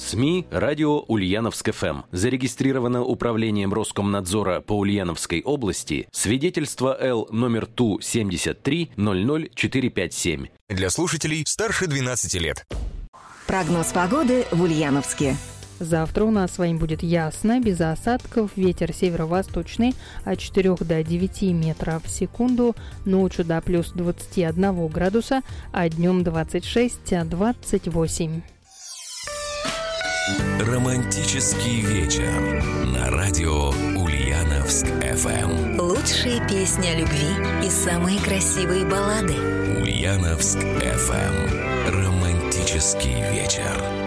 СМИ «Радио Ульяновск-ФМ». Зарегистрировано Управлением Роскомнадзора по Ульяновской области свидетельство Л номер ТУ-73 00457. Для слушателей старше 12 лет. Прогноз погоды в Ульяновске. Завтра у нас с вами будет ясно, без осадков, ветер северо-восточный от 4 до 9 метров в секунду, ночью до плюс 21 градуса, а днем 26-28. Романтический вечер на радио Ульяновск-ФМ. Лучшие песни о любви и самые красивые баллады. Ульяновск-ФМ. Романтический вечер.